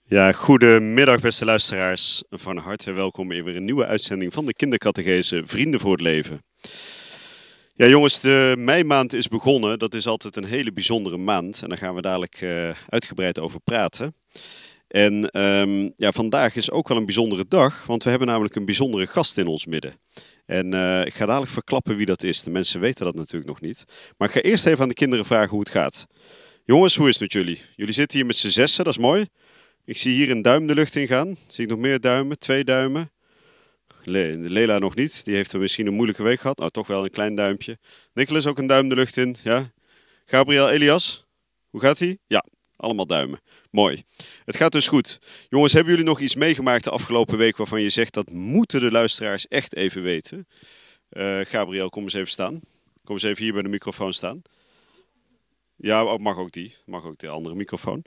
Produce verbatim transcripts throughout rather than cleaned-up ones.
Ja, goedemiddag beste luisteraars. Van harte welkom in weer een nieuwe uitzending van de Kindercatechese Vrienden voor het Leven. Ja jongens, de meimaand is begonnen. Dat is altijd een hele bijzondere maand en daar gaan we dadelijk uh, uitgebreid over praten. En um, ja, vandaag is ook wel een bijzondere dag, want we hebben namelijk een bijzondere gast in ons midden. En uh, ik ga dadelijk verklappen wie dat is. De mensen weten dat natuurlijk nog niet. Maar ik ga eerst even aan de kinderen vragen hoe het gaat. Jongens, hoe is het met jullie? Jullie zitten hier met z'n zessen, dat is mooi. Ik zie hier een duim de lucht in gaan. Zie ik nog meer duimen? Twee duimen. Le- Lela nog niet. Die heeft er misschien een moeilijke week gehad. Nou, toch wel een klein duimpje. Nicholas ook een duim de lucht in. Ja. Gabriel, Elias. Hoe gaat ie? Ja, allemaal duimen. Mooi. Het gaat dus goed. Jongens, hebben jullie nog iets meegemaakt de afgelopen week waarvan je zegt dat moeten de luisteraars echt even weten? Uh, Gabriel, kom eens even staan. Kom eens even hier bij de microfoon staan. Ja, mag ook die. Mag ook de andere microfoon.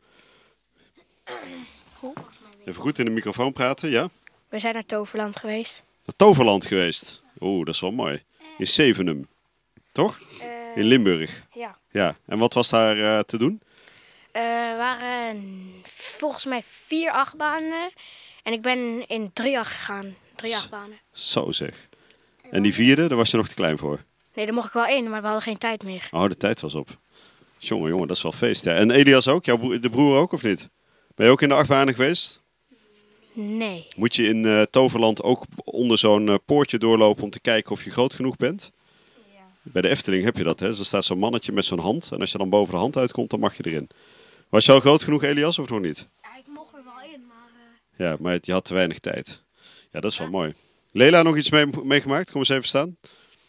Hoe? Even goed in de microfoon praten, ja? We zijn naar Toverland geweest. Naar Toverland geweest. Oeh, dat is wel mooi. In Zevenum, toch? Uh, in Limburg. Ja. Ja. En wat was daar uh, te doen? Er uh, waren volgens mij vier achtbanen. En ik ben in drie acht gegaan. Drie achtbanen. Zo zeg. En die vierde, daar was je nog te klein voor? Nee, daar mocht ik wel in, maar we hadden geen tijd meer. Oh, de tijd was op. Jongen, jongen, dat is wel feest. Ja. En Elias ook? Jouw broer, de broer ook, of niet? Ben je ook in de achtbanen geweest? Nee. Moet je in uh, Toverland ook onder zo'n uh, poortje doorlopen om te kijken of je groot genoeg bent? Ja. Bij de Efteling heb je dat, hè? Er staat zo'n mannetje met zo'n hand. En als je dan boven de hand uitkomt, dan mag je erin. Was je al groot genoeg, Elias, of nog niet? Ja, ik mocht er wel in, maar... Uh... Ja, maar je had te weinig tijd. Ja, dat is wel ja. mooi. Lela, nog iets mee, meegemaakt? Kom eens even staan.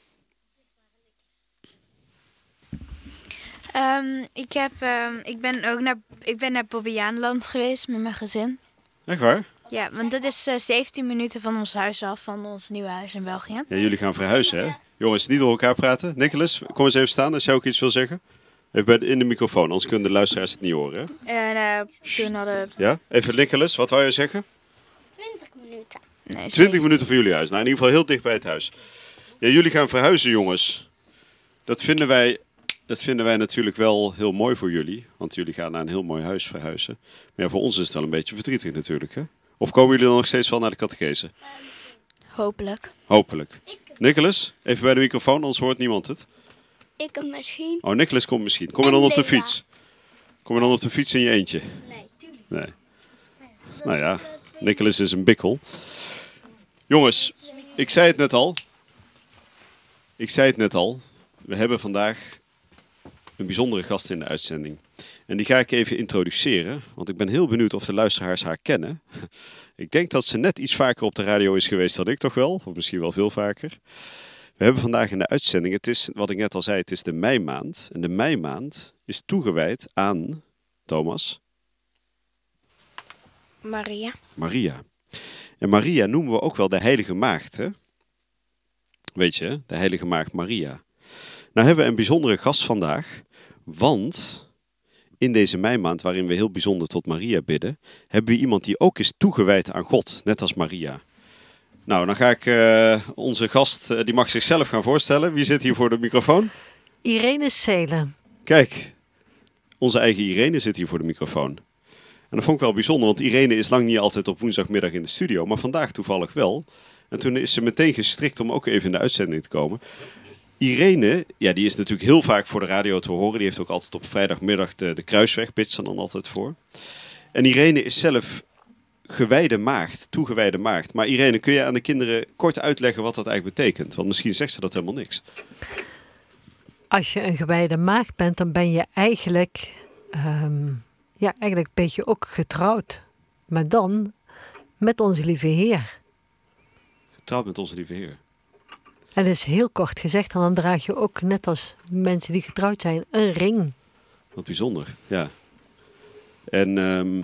Um, ik, heb, um, ik ben ook naar, ik ben naar Bobbejaanland geweest met mijn gezin. Echt waar? Ja, want dat is uh, zeventien minuten van ons huis af, van ons nieuwe huis in België. Ja, jullie gaan verhuizen, hè? Jongens, niet door elkaar praten. Nicholas, kom eens even staan als jij ook iets wil zeggen. Even bij de, in de microfoon, anders kunnen de luisteraars het niet horen. Hè? En uh, toen hadden... Ja, even Nicholas, wat wou je zeggen? twintig minuten. Nee, twintig minuten voor jullie huis. Nou, in ieder geval heel dicht bij het huis. Ja, jullie gaan verhuizen, jongens. Dat vinden wij... Dat vinden wij natuurlijk wel heel mooi voor jullie. Want jullie gaan naar een heel mooi huis verhuizen. Maar ja, voor ons is het wel een beetje verdrietig natuurlijk. Hè? Of komen jullie dan nog steeds wel naar de catechese? Hopelijk. Hopelijk. Nicholas, even bij de microfoon, anders hoort niemand het. Ik hem misschien. Oh, Nicholas komt misschien. Kom je dan op de fiets? Kom je dan op de fiets in je eentje? Nee, tuurlijk. Nee. Nou ja, Nicholas is een bikkel. Jongens, ik zei het net al. Ik zei het net al. We hebben vandaag een bijzondere gast in de uitzending. En die ga ik even introduceren, want ik ben heel benieuwd of de luisteraars haar kennen. Ik denk dat ze net iets vaker op de radio is geweest dan ik toch wel, of misschien wel veel vaker. We hebben vandaag in de uitzending, het is wat ik net al zei, het is de meimaand. En de meimaand is toegewijd aan, Thomas? Maria. Maria. En Maria noemen we ook wel de heilige maagd, hè? Weet je, de heilige maagd Maria. Nou hebben we een bijzondere gast vandaag, want in deze meimaand waarin we heel bijzonder tot Maria bidden, hebben we iemand die ook is toegewijd aan God, net als Maria. Nou, dan ga ik uh, onze gast, uh, die mag zichzelf gaan voorstellen. Wie zit hier voor de microfoon? Irene Seelen. Kijk, onze eigen Irene zit hier voor de microfoon. En dat vond ik wel bijzonder, want Irene is lang niet altijd op woensdagmiddag in de studio, maar vandaag toevallig wel. En toen is ze meteen gestrikt om ook even in de uitzending te komen. Irene, ja, die is natuurlijk heel vaak voor de radio te horen. Die heeft ook altijd op vrijdagmiddag de, de kruisweg, bidt ze dan altijd voor. En Irene is zelf gewijde maagd, toegewijde maagd. Maar Irene, kun je aan de kinderen kort uitleggen wat dat eigenlijk betekent? Want misschien zegt ze dat helemaal niks. Als je een gewijde maagd bent, dan ben je eigenlijk, um, ja, eigenlijk een beetje ook getrouwd. Maar dan met onze lieve Heer. Getrouwd met onze lieve Heer. En dat is heel kort gezegd, en dan draag je ook, net als mensen die getrouwd zijn, een ring. Wat bijzonder, ja. En, um,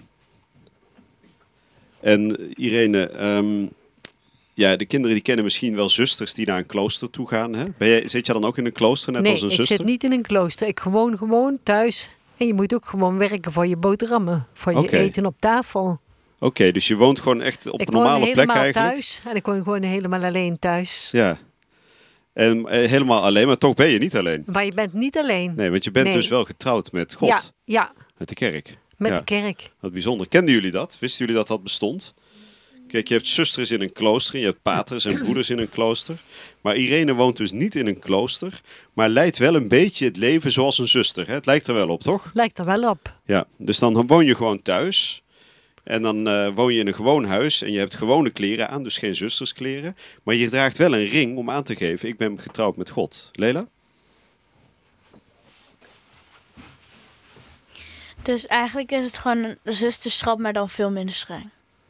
en Irene, um, ja, de kinderen die kennen misschien wel zusters die naar een klooster toe gaan. Hè? Ben jij, zit je dan ook in een klooster, net nee, als een zuster? Nee, ik zit niet in een klooster. Ik woon gewoon thuis. En je moet ook gewoon werken voor je boterhammen, voor je okay. eten op tafel. Oké, okay, dus je woont gewoon echt op ik een normale plek eigenlijk? Ik woon helemaal thuis en ik woon gewoon helemaal alleen thuis. Ja. En uh, helemaal alleen, maar toch ben je niet alleen. Maar je bent niet alleen. Nee, want je bent nee. dus wel getrouwd met God. Ja, ja. Met de kerk. met Ja. de kerk. Wat bijzonder. Kenden jullie dat? Wisten jullie dat dat bestond? Kijk, je hebt zusters in een klooster, je hebt paters en broeders in een klooster. Maar Irene woont dus niet in een klooster, maar leidt wel een beetje het leven zoals een zuster. Hè? Het lijkt er wel op, toch? Lijkt er wel op. Ja, dus dan woon je gewoon thuis. En dan uh, woon je in een gewoon huis en je hebt gewone kleren aan, dus geen zusterskleren. Maar je draagt wel een ring om aan te geven, ik ben getrouwd met God. Lela? Dus eigenlijk is het gewoon een zusterschap, maar dan veel minder streng.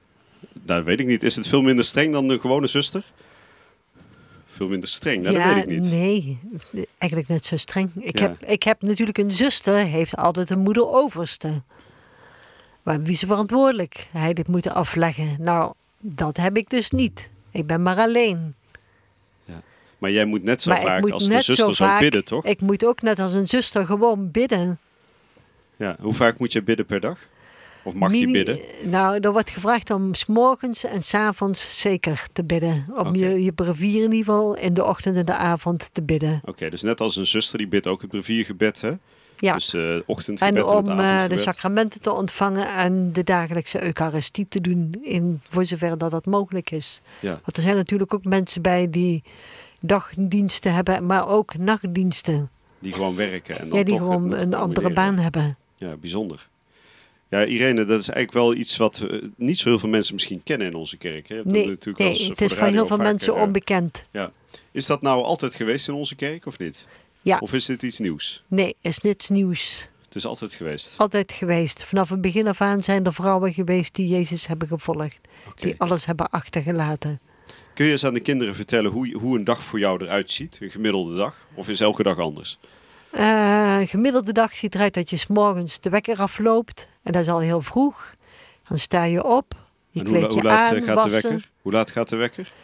Dat weet ik niet. Is het veel minder streng dan een gewone zuster? Veel minder streng, nou, ja, dat weet ik niet. Nee, eigenlijk net zo streng. Ik, Ja. heb, ik heb natuurlijk een zuster, heeft altijd een moeder overste. Maar wie ze verantwoordelijkheid dit moeten afleggen. Nou, dat heb ik dus niet. Ik ben maar alleen. Maar jij moet net zo maar ik vaak moet als de net zuster zo zou vaak- bidden, toch? Ik moet ook net als een zuster gewoon bidden. Ja. Hoe vaak moet je bidden per dag? Of mag je Mini- bidden? Nou, er wordt gevraagd om 's morgens en 's avonds zeker te bidden. Om Oké. je, je brevier in ieder geval in de ochtend en de avond te bidden. Oké, dus net als een zuster, die bidt ook het breviergebed, hè? Ja. Dus uh, ochtendgebed En en, om het eh, de avondgebed. sacramenten te ontvangen en de dagelijkse eucharistie te doen, in, voor zover dat dat mogelijk is. Ja. Want er zijn natuurlijk ook mensen bij die dagdiensten hebben, maar ook nachtdiensten. Die gewoon werken. En dan Ja, die toch het gewoon moeten een andere combineren. baan hebben. Ja, bijzonder. Ja, Irene, dat is eigenlijk wel iets wat uh, niet zo heel veel mensen misschien kennen in onze kerk. Hè? Je hebt dat Nee, natuurlijk wel eens, nee uh, het voor is de voor heel radio veel vaak, mensen uh, onbekend. Ja. Is dat nou altijd geweest in onze kerk of niet? Ja. Of is dit iets nieuws? Nee, is niets nieuws. Het is altijd geweest. Altijd geweest. Vanaf het begin af aan zijn er vrouwen geweest die Jezus hebben gevolgd. Oké. Die alles hebben achtergelaten. Kun je eens aan de kinderen vertellen hoe, hoe een dag voor jou eruit ziet? Een gemiddelde dag? Of is elke dag anders? Uh, gemiddelde dag ziet eruit dat je 's morgens de wekker afloopt. En dat is al heel vroeg. Dan sta je op. Je En hoe, kleed je hoe laat aan, uh, gaat wassen. de wekker? Hoe laat gaat de wekker?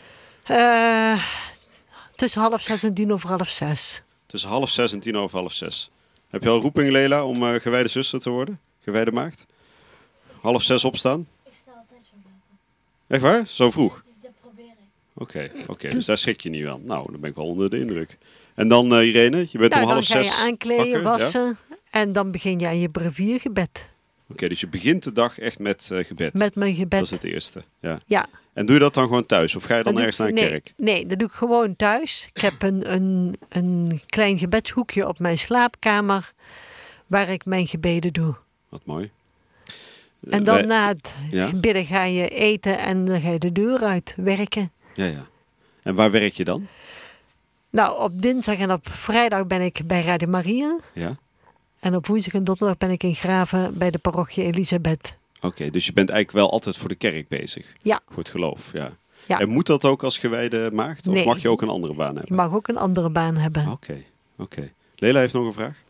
Uh, tussen half zes en tien over half zes. Tussen half zes en tien over half zes. Heb je al roeping, Lela, om uh, gewijde zuster te worden? Gewijde maagd? Half zes opstaan? Ik sta altijd zo laat. Echt waar? Zo vroeg? Dat probeer ik. Oké, okay, okay, dus daar schrik je niet van. Nou, dan ben ik wel onder de indruk. En dan, uh, Irene, je bent Nou, om dan half ga je zes aankleden, wakker, wassen. Ja? En dan begin je aan je breviergebed. Oké, okay, dus je begint de dag echt met uh, gebed. Met mijn gebed. Dat is het eerste. Ja. Ja. En doe je dat dan gewoon thuis? Of ga je dan Dat ergens doe naar ik- een nee, kerk? Nee, dat doe ik gewoon thuis. Ik heb een, een, een klein gebedshoekje op mijn slaapkamer waar ik mijn gebeden doe. Wat mooi. En dan Wij- na het Ja? bidden ga je eten en dan ga je de deur uit werken. Ja, ja. En waar werk je dan? Nou, op dinsdag en op vrijdag ben ik bij Radio Maria. Ja? En op woensdag en donderdag ben ik in Graven bij de parochie Elisabeth. Oké, okay, dus je bent eigenlijk wel altijd voor de kerk bezig? Ja. Voor het geloof, ja. Ja. En moet dat ook als gewijde maagd? Of Nee. mag je ook een andere baan Je hebben? mag ook een andere baan hebben. Oké, okay, oké. Okay. Lela heeft nog een vraag.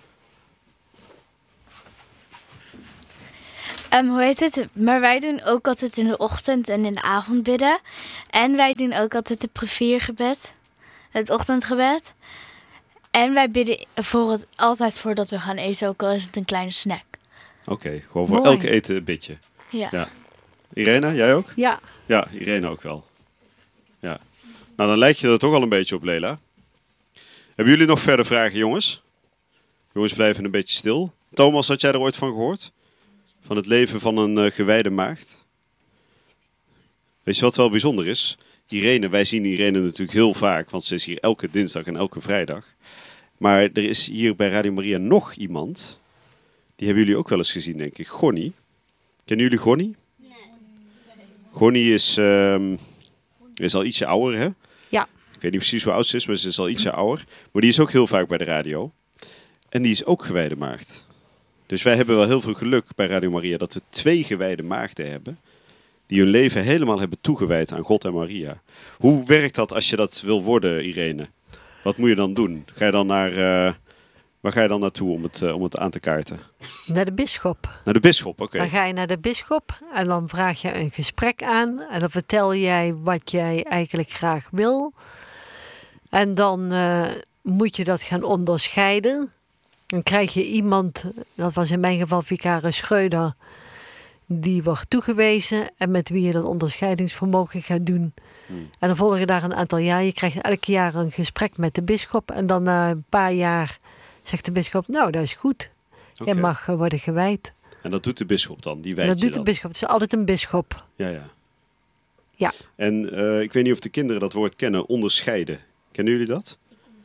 Um, hoe heet het? Maar wij doen ook altijd in de ochtend en in de avond bidden. En wij doen ook altijd het breviergebed. Het ochtendgebed. En wij bidden voor het, altijd voordat we gaan eten, ook al is het een kleine snack. Oké, okay, gewoon voor Mooi. elke eten een bitje. Ja. Ja. Irene, jij ook? Ja, Ja, Irene ook wel. Ja. Nou, dan lijkt je er toch al een beetje op, Lela. Hebben jullie nog verder vragen, jongens? Jongens blijven een beetje stil. Thomas, had jij er ooit van gehoord? Van het leven van een uh, gewijde maagd? Weet je wat wel bijzonder is? Irene, wij zien Irene natuurlijk heel vaak, want ze is hier elke dinsdag en elke vrijdag. Maar er is hier bij Radio Maria nog iemand. Die hebben jullie ook wel eens gezien, denk ik. Gonnie. Kennen jullie Gonnie? Gonnie is, um, is al ietsje ouder, hè? Ja. Ik weet niet precies hoe oud ze is, maar ze is al ietsje ouder. Maar die is ook heel vaak bij de radio. En die is ook gewijde maagd. Dus wij hebben wel heel veel geluk bij Radio Maria dat we twee gewijde maagden hebben. Die hun leven helemaal hebben toegewijd aan God en Maria. Hoe werkt dat als je dat wil worden, Irene? Wat moet je dan doen? Ga je dan naar, uh, waar ga je dan naartoe om het, uh, om het aan te kaarten? naar de bisschop. Naar de bisschop, oké. Dan ga je naar de bisschop en dan vraag je een gesprek aan. En dan vertel jij wat jij eigenlijk graag wil. En dan uh, moet je dat gaan onderscheiden. Dan krijg je iemand, dat was in mijn geval vicaris Schreuder, die wordt toegewezen en met wie je dat onderscheidingsvermogen gaat doen. Hmm. En dan volgen daar een aantal jaar. Je krijgt elk jaar een gesprek met de bisschop. En dan na een paar jaar zegt de bisschop, nou dat is goed. Okay. Je mag uh, worden gewijd. En dat doet de bisschop dan, die En wijdt dat je doet de dan. bisschop. Het is altijd een bisschop. Ja, ja. Ja. En eh, ik weet niet of de kinderen dat woord kennen, onderscheiden. Kennen jullie dat?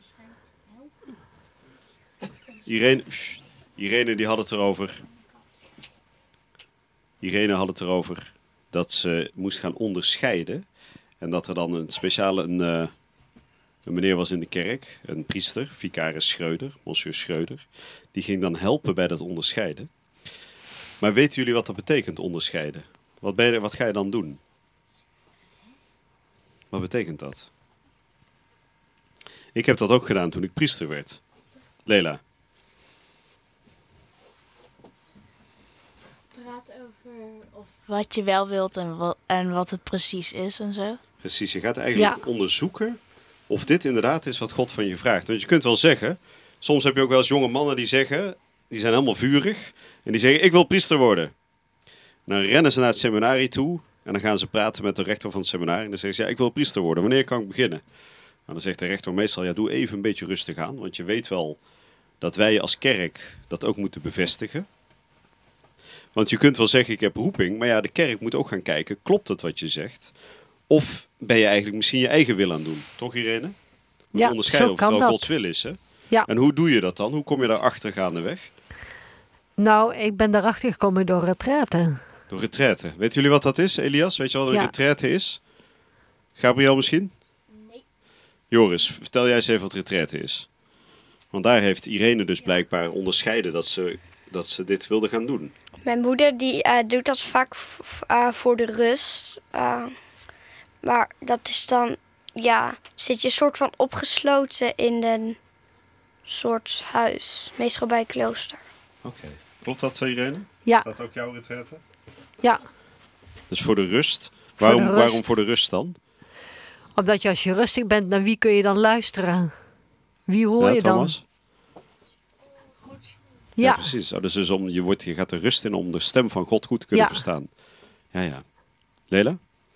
Irene, Sst. Irene die had het erover. Irene had het erover dat ze moest gaan onderscheiden. En dat er dan een speciale, een, eh, een meneer was in de kerk, een priester, vicaris Schreuder, monsieur Schreuder. Die ging dan helpen bij dat onderscheiden. Maar weten jullie wat dat betekent, onderscheiden? Wat, ben je, wat ga je dan doen? Wat betekent dat? Ik heb dat ook gedaan toen ik priester werd. Lela. Praat over of wat je wel wilt en wat, en wat het precies is en zo. Precies, je gaat eigenlijk Ja. onderzoeken of dit inderdaad is wat God van je vraagt. Want je kunt wel zeggen, soms heb je ook wel eens jonge mannen die zeggen, die zijn helemaal vurig. En die zeggen, ik wil priester worden. En dan rennen ze naar het seminarie toe en dan gaan ze praten met de rector van het seminarie. En dan zeggen ze, ja, ik wil priester worden. Wanneer kan ik beginnen? En dan zegt de rector meestal, ja, doe even een beetje rustig aan. Want je weet wel dat wij als kerk dat ook moeten bevestigen. Want je kunt wel zeggen, ik heb roeping. Maar ja, de kerk moet ook gaan kijken, klopt het wat je zegt? Of ben je eigenlijk misschien je eigen wil aan het doen? Toch, Irene? Je moet Ja, onderscheiden zo of het kan wel dat. Gods wil is, hè? Ja. En hoe doe je dat dan? Hoe kom je daarachter gaandeweg? Nou, ik ben daarachter gekomen door retraite. Door retraite. Weten jullie wat dat is, Elias? Weet je wat een Ja. retraite is? Gabriel misschien? Nee. Joris, vertel jij eens even wat retraite is. Want daar heeft Irene dus blijkbaar onderscheiden dat ze, dat ze dit wilde gaan doen. Mijn moeder die eh, doet dat vaak v- v- eh, voor de rust. Eh, maar dat is dan, ja, zit je soort van opgesloten in een soort huis. Meestal bij een klooster. Oké. Klopt dat, Irene? Ja, Is dat ook jouw retraite? ja. Dus voor de rust. Waarom, de rust. waarom voor de rust dan? Omdat je als je rustig bent, naar wie kun je dan luisteren? Wie hoor Ja, je dan? Thomas? Ja, Ja, precies. Oh, dus dus om, je, wordt, je gaat de rust in om de stem van God goed te kunnen Ja. verstaan. Ja, ja. Lela?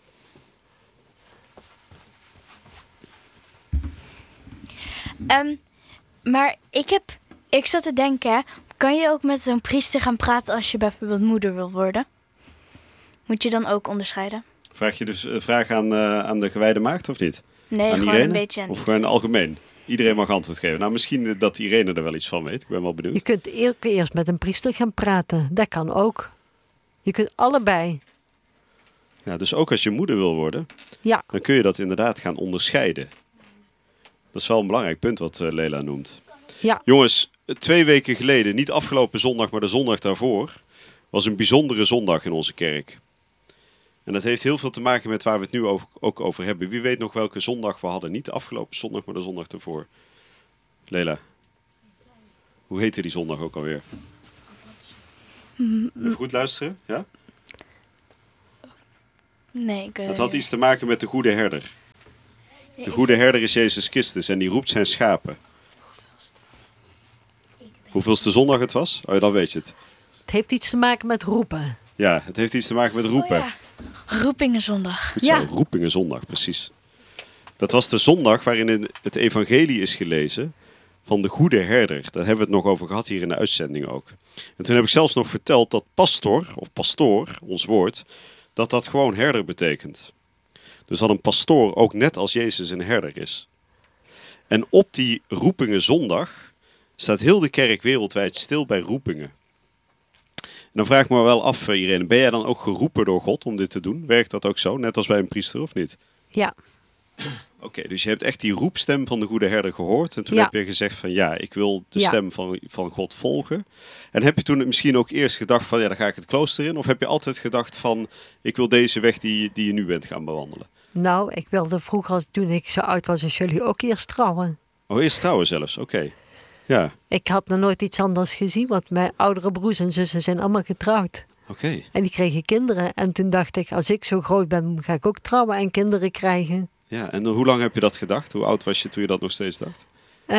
Ehm, maar ik heb, ik zat te denken, kan je ook met zo'n priester gaan praten als je bijvoorbeeld moeder wil worden? Moet je dan ook onderscheiden? Vraag je dus een vraag aan, eh, aan de gewijde maagd of niet? Nee, aan gewoon Irene? een beetje. Of gewoon algemeen? Iedereen mag antwoord geven. Nou, misschien eh, dat Irene er wel iets van weet. Ik ben wel benieuwd. je kunt eer- eerst met een priester gaan praten. Dat kan ook. Je kunt allebei. Ja, dus ook als je moeder wil worden, Ja, dan kun je dat inderdaad gaan onderscheiden. Dat is wel een belangrijk punt wat eh, Lela noemt. ja. Jongens, twee weken geleden, niet afgelopen zondag, maar de zondag daarvoor, was een bijzondere zondag in onze kerk. En dat heeft heel veel te maken met waar we het nu over, ook over hebben. Wie weet nog welke zondag we hadden? Niet de afgelopen zondag, maar de zondag daarvoor. Lela, hoe heette die zondag ook alweer? Even goed luisteren, ja? Nee, ik weet Het had iets te maken met de goede herder. De goede herder is Jezus Christus en die roept zijn schapen. Hoeveelste zondag het was? Oh, ja, dan weet je het. Het heeft iets te maken met roepen. Ja, het heeft iets te maken met roepen. Oh, ja. Roepingenzondag. Goed Ja. zo, roepingenzondag, precies. Dat was de zondag waarin in het evangelie is gelezen van de goede herder. Daar hebben we het nog over gehad hier in de uitzending ook. En toen heb ik zelfs nog verteld dat pastor, of pastoor, ons woord, dat dat gewoon herder betekent. Dus dat een pastoor ook net als Jezus een herder is. En op die roepingenzondag staat heel de kerk wereldwijd stil bij roepingen. En dan vraag ik me wel af, Irene, ben jij dan ook geroepen door God om dit te doen? Werkt dat ook zo, net als bij een priester of niet? Ja, Oké, dus je hebt echt die roepstem van de goede herder gehoord. En toen Ja. heb je gezegd van ja, ik wil de Ja. stem van, van God volgen. En heb je toen misschien ook eerst gedacht van ja, dan ga ik het klooster in? Of heb je altijd gedacht van ik wil deze weg die, die je nu bent gaan bewandelen? nou, ik wilde vroeger, toen ik zo oud was als jullie, ook eerst trouwen. Oh, eerst trouwen zelfs, oké. Ja, Ik had nog nooit iets anders gezien, want mijn oudere broers en zussen zijn allemaal getrouwd. oké. En die kregen kinderen. En toen dacht ik, als ik zo groot ben, ga ik ook trouwen en kinderen krijgen. Ja, en hoe lang heb je dat gedacht? Hoe oud was je toen je dat nog steeds dacht? Eh,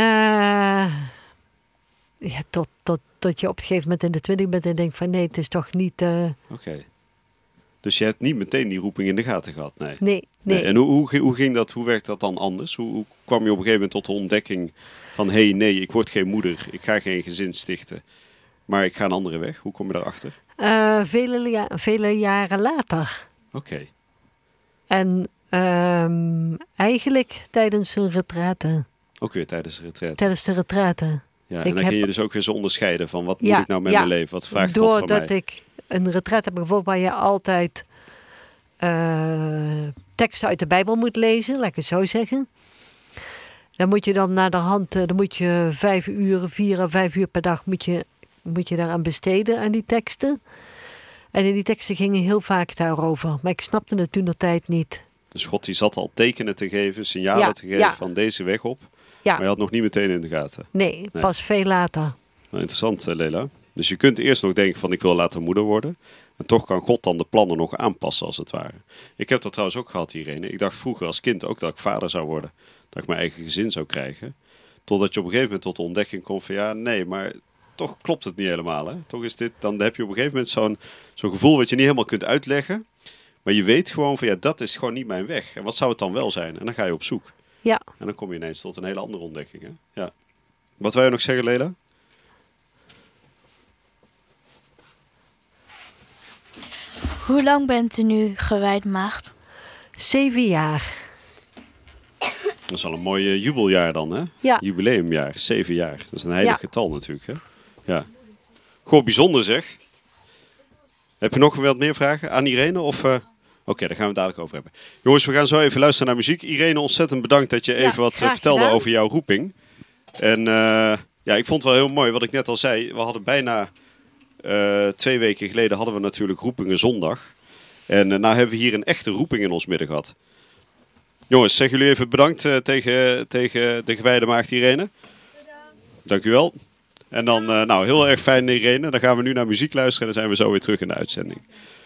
ja, tot, tot, tot je op een gegeven moment in de twintig bent en denkt van nee, het is toch niet... eh, Oké. Dus je hebt niet meteen die roeping in de gaten gehad, nee. nee, nee. Nee, en hoe, hoe, hoe ging dat, hoe werkt dat dan anders? Hoe, hoe kwam je op een gegeven moment tot de ontdekking van hé, hey, nee, ik word geen moeder, ik ga geen gezin stichten. maar ik ga een andere weg. Hoe kom je daarachter? Uh, vele, ja, vele jaren later. Oké. Okay. En um, eigenlijk tijdens een retraite. Ook weer tijdens de retraite? Tijdens de retraite. Ja, en ik dan heb... kun je dus ook weer zo onderscheiden van wat ja, moet ik nou met ja, mijn leven? Wat vraagt God van mij? Doordat ik een retraite heb bijvoorbeeld waar je altijd uh, teksten uit de Bijbel moet lezen, laat ik het zo zeggen. Dan moet je dan naar de hand, dan moet je vijf uur, vier à vijf uur per dag moet je, moet je daaraan besteden aan die teksten. En in die teksten gingen heel vaak daarover. Maar ik snapte het toen de tijd niet. Dus God die zat al tekenen te geven, signalen ja, te geven ja. van deze weg op. Ja. Maar je had nog niet meteen in de gaten. Nee, nee. Pas veel later. Nou, interessant, Lela. Dus je kunt eerst nog denken van ik wil later moeder worden. En toch kan God dan de plannen nog aanpassen als het ware. Ik heb dat trouwens ook gehad, Irene. Ik dacht vroeger als kind ook dat ik vader zou worden. Dat ik mijn eigen gezin zou krijgen. Totdat je op een gegeven moment tot de ontdekking komt van ja, nee, maar toch klopt het niet helemaal. Hè? Toch is dit, dan heb je op een gegeven moment zo'n, zo'n gevoel wat je niet helemaal kunt uitleggen. Maar je weet gewoon van ja, dat is gewoon niet mijn weg. En wat zou het dan wel zijn? En dan ga je op zoek. Ja. En dan kom je ineens tot een hele andere ontdekking. Hè? Ja. Wat wil je nog zeggen, Lela? Hoe lang bent u nu gewijd maagd? Zeven jaar. Dat is al een mooi uh, jubeljaar dan, hè? Ja. Jubileumjaar, zeven jaar. Dat is een heilig ja. getal natuurlijk, hè? Ja. Gewoon bijzonder zeg. Heb je nog wat meer vragen aan Irene? Of, uh... Oké, okay, daar gaan we het dadelijk over hebben. Jongens, we gaan zo even luisteren naar muziek. Irene, ontzettend bedankt dat je even ja, wat uh, vertelde gedaan. over jouw roeping. En uh, ja, ik vond het wel heel mooi wat ik net al zei. We hadden bijna uh, twee weken geleden hadden we natuurlijk roepingen zondag. En uh, nou hebben we hier een echte roeping in ons midden gehad. Jongens, zeggen jullie even bedankt uh, tegen, tegen de gewijde maagd Irene. Bedankt. Dank u wel. En dan, uh, nou, heel erg fijn Irene. Dan gaan we nu naar muziek luisteren en dan zijn we zo weer terug in de uitzending.